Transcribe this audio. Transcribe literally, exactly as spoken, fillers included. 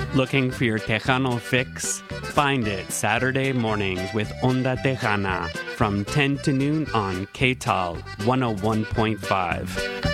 Looking for your Tejano fix? Find it Saturday mornings with Onda Tejana from ten to noon on K T A L one oh one point five.